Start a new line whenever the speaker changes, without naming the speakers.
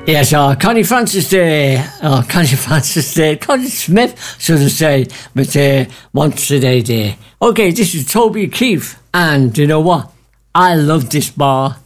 Yes, Connie Francis Day, Connie Smith, should I say, with Once a Day Day. Okay, this is Toby Keith, and you know what? I love this bar.